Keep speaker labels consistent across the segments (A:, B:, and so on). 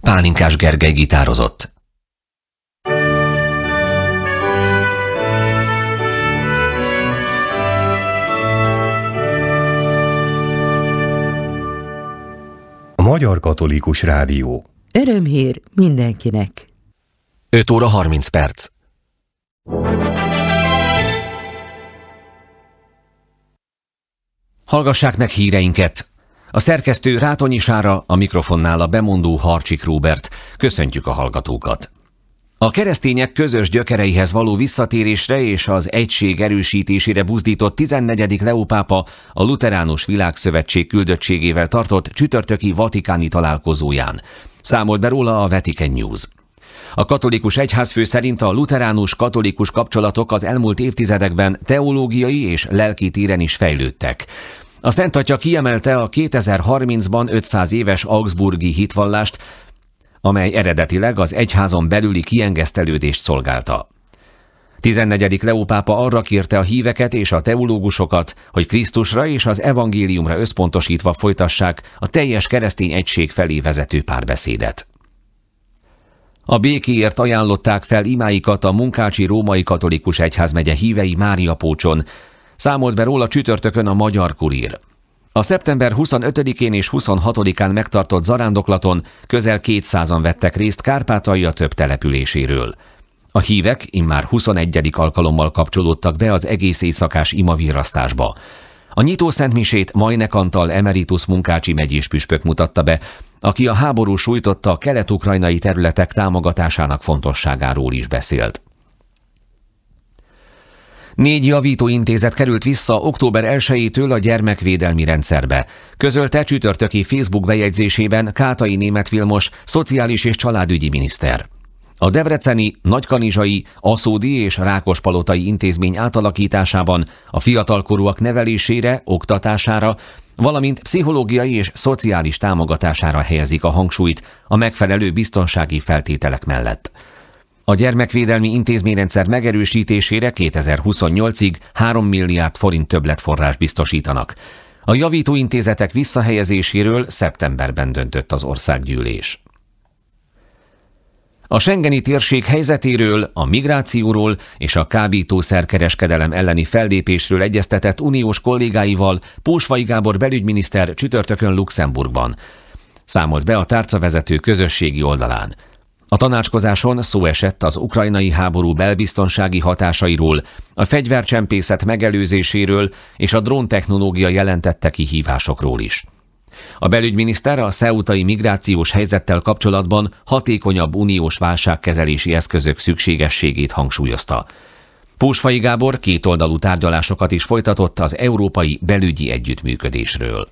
A: Pálinkás Gergely gitározott.
B: A Magyar Katolikus Rádió.
C: Örömhír mindenkinek.
A: 5 óra 30 perc. Hallgassák meg híreinket! A szerkesztő Rátonyi Sára, a mikrofonnál a bemondó Harcsik Róbert. Köszöntjük a hallgatókat! A keresztények közös gyökereihez való visszatérésre és az egység erősítésére buzdított 14. Leó pápa a Lutheránus Világszövetség küldöttségével tartott csütörtöki vatikáni találkozóján. Számolt be róla a Vatican News. A katolikus egyházfő szerint a lutheránus-katolikus kapcsolatok az elmúlt évtizedekben teológiai és lelki téren is fejlődtek. A Szent Atya kiemelte a 2030-ban 500 éves augsburgi hitvallást, amely eredetileg az egyházon belüli kiengesztelődést szolgálta. 14. Leó pápa arra kérte a híveket és a teológusokat, hogy Krisztusra és az evangéliumra összpontosítva folytassák a teljes keresztény egység felé vezető párbeszédet. A békéért ajánlották fel imáikat a Munkácsi Római Katolikus Egyházmegye hívei Máriapócson, számolt be róla csütörtökön a Magyar Kurír. A szeptember 25-én és 26-án megtartott zarándoklaton közel 200-an vettek részt Kárpátalja több településéről. A hívek immár 21. alkalommal kapcsolódtak be az egész éjszakás imavirrasztásba. A nyitó szentmisét Majnek Antal emeritus munkácsi megyés püspök mutatta be, aki a háború sújtotta kelet-ukrajnai területek támogatásának fontosságáról is beszélt. 4 javítóintézet került vissza október 1-től a gyermekvédelmi rendszerbe. Közölte csütörtöki Facebook bejegyzésében Kátai Németh Vilmos, szociális és családügyi miniszter. A debreceni, nagykanizsai, aszódi és rákospalotai intézmény átalakításában a fiatalkorúak nevelésére, oktatására, valamint pszichológiai és szociális támogatására helyezik a hangsúlyt a megfelelő biztonsági feltételek mellett. A gyermekvédelmi intézményrendszer megerősítésére 2028-ig 3 milliárd forint többletforrás biztosítanak. A javítóintézetek visszahelyezéséről szeptemberben döntött az országgyűlés. A schengeni térség helyzetéről, a migrációról és a kábítószerkereskedelem elleni fellépésről egyeztetett uniós kollégáival Pósvai Gábor belügyminiszter csütörtökön Luxemburgban. Számolt be a tárcavezető közösségi oldalán. A tanácskozáson szó esett az ukrajnai háború belbiztonsági hatásairól, a fegyvercsempészet megelőzéséről és a dróntechnológia jelentette kihívásokról is. A belügyminiszter a ceutai migrációs helyzettel kapcsolatban hatékonyabb uniós válságkezelési eszközök szükségességét hangsúlyozta. Pósvai Gábor kétoldalú tárgyalásokat is folytatott az európai belügyi együttműködésről.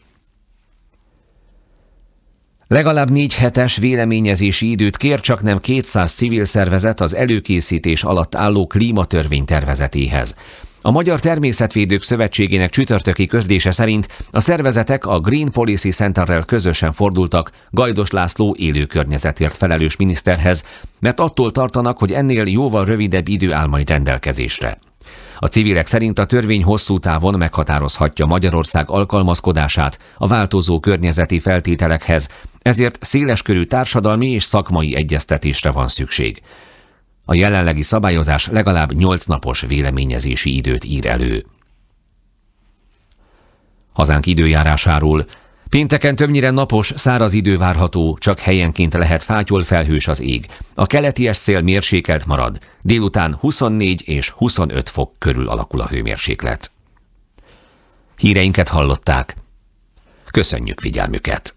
A: Legalább 4 hetes véleményezési időt kér csaknem 200 civil szervezet az előkészítés alatt álló klímatörvény tervezetéhez. A Magyar Természetvédők Szövetségének csütörtöki közlése szerint a szervezetek a Green Policy Centerrel közösen fordultak Gajdos László élőkörnyezetért felelős miniszterhez, mert attól tartanak, hogy ennél jóval rövidebb idő áll majd rendelkezésre. A civilek szerint a törvény hosszú távon meghatározhatja Magyarország alkalmazkodását a változó környezeti feltételekhez, ezért széleskörű társadalmi és szakmai egyeztetésre van szükség. A jelenlegi szabályozás legalább 8 napos véleményezési időt ír elő. Hazánk időjárásáról. Pénteken többnyire napos, száraz idő várható, csak helyenként lehet fátyolfelhős az ég. A keleti szél mérsékelt marad, délután 24 és 25 fok körül alakul a hőmérséklet. Híreinket hallották. Köszönjük figyelmüket!